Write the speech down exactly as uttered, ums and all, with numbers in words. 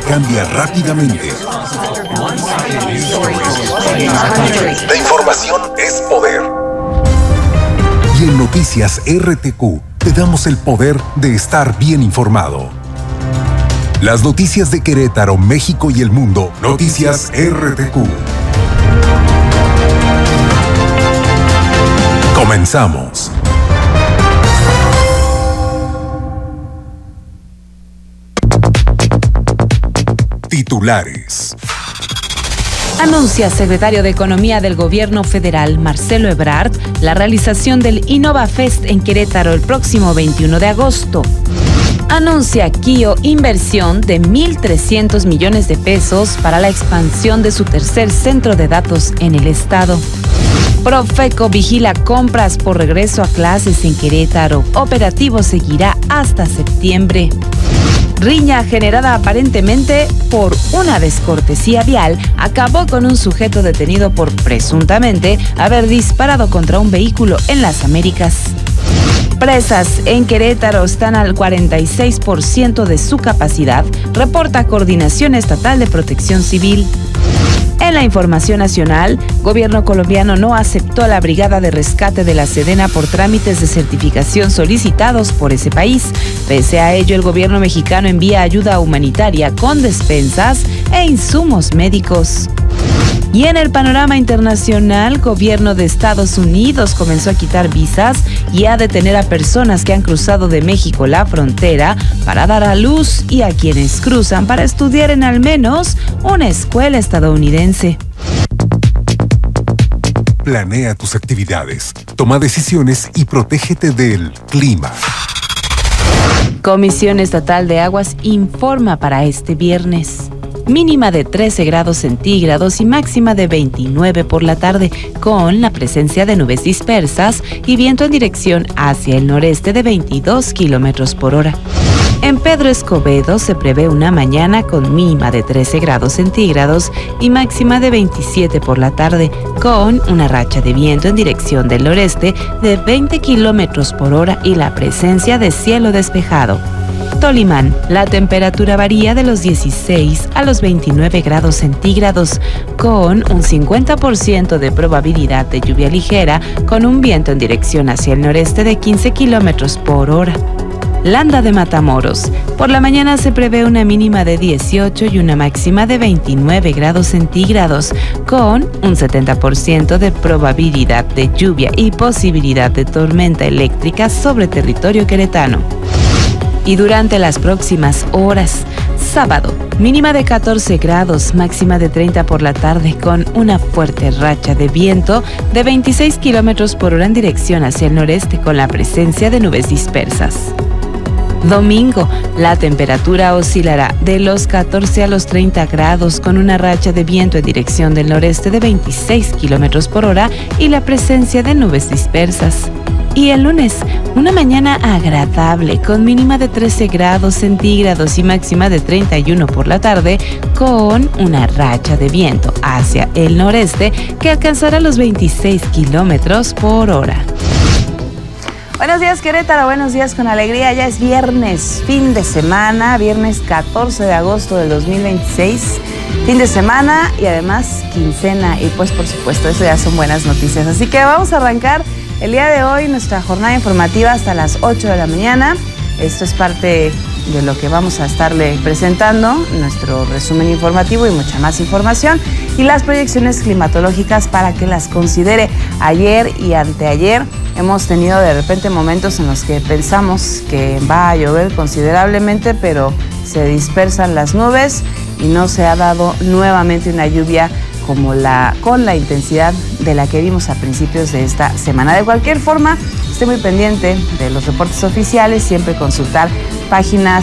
cambia rápidamente. La información es poder. Y en Noticias R T Q te damos el poder de estar bien informado. Las noticias de Querétaro, México y el mundo. Noticias R T Q. Comenzamos. Titulares. Anuncia secretario de Economía del Gobierno Federal, Marcelo Ebrard, la realización del InnovaFest en Querétaro el próximo veintiuno de agosto. Anuncia Kio inversión de mil trescientos millones de pesos para la expansión de su tercer centro de datos en el estado. Profeco vigila compras por regreso a clases en Querétaro. Operativo seguirá hasta septiembre. Riña generada aparentemente por una descortesía vial acabó con un sujeto detenido por presuntamente haber disparado contra un vehículo en las Américas. Presas en Querétaro están al cuarenta y seis por ciento de su capacidad, reporta Coordinación Estatal de Protección Civil. En la información nacional, gobierno colombiano no aceptó la brigada de rescate de la Sedena por trámites de certificación solicitados por ese país. Pese a ello, el gobierno mexicano envía ayuda humanitaria con despensas e insumos médicos. Y en el panorama internacional, gobierno de Estados Unidos comenzó a quitar visas y a detener a personas que han cruzado de México la frontera para dar a luz y a quienes cruzan para estudiar en al menos una escuela estadounidense. Planea tus actividades, toma decisiones y protégete del clima. Comisión Estatal de Aguas informa para este viernes. Mínima de trece grados centígrados y máxima de veintinueve por la tarde, con la presencia de nubes dispersas y viento en dirección hacia el noreste de veintidós kilómetros por hora. En Pedro Escobedo se prevé una mañana con mínima de trece grados centígrados y máxima de veintisiete por la tarde, con una racha de viento en dirección del noreste de veinte kilómetros por hora y la presencia de cielo despejado. Tolimán, la temperatura varía de los dieciséis a los veintinueve grados centígrados, con un cincuenta por ciento de probabilidad de lluvia ligera, con un viento en dirección hacia el noreste de quince kilómetros por hora. Landa de Matamoros, por la mañana se prevé una mínima de dieciocho y una máxima de veintinueve grados centígrados, con un setenta por ciento de probabilidad de lluvia y posibilidad de tormenta eléctrica sobre territorio queretano. Y durante las próximas horas, sábado, mínima de catorce grados, máxima de treinta por la tarde, con una fuerte racha de viento de veintiséis kilómetros por hora en dirección hacia el noreste, con la presencia de nubes dispersas. Domingo, la temperatura oscilará de los catorce a los treinta grados, con una racha de viento en dirección del noreste de veintiséis kilómetros por hora y la presencia de nubes dispersas. Y el lunes, una mañana agradable, con mínima de trece grados centígrados y máxima de treinta y uno por la tarde, con una racha de viento hacia el noreste que alcanzará los veintiséis kilómetros por hora. Buenos días, Querétaro, buenos días con alegría. Ya es viernes, fin de semana, viernes catorce de agosto del dos mil veintiséis. Fin de semana y además quincena. Y pues por supuesto, eso ya son buenas noticias. Así que vamos a arrancar el día de hoy nuestra jornada informativa hasta las ocho de la mañana. Esto es parte de lo que vamos a estarle presentando, nuestro resumen informativo y mucha más información y las proyecciones climatológicas para que las considere. Ayer y anteayer hemos tenido de repente momentos en los que pensamos que va a llover considerablemente, pero se dispersan las nubes y no se ha dado nuevamente una lluvia como la, con la intensidad de la que vimos a principios de esta semana. De cualquier forma, esté muy pendiente de los reportes oficiales, siempre consultar páginas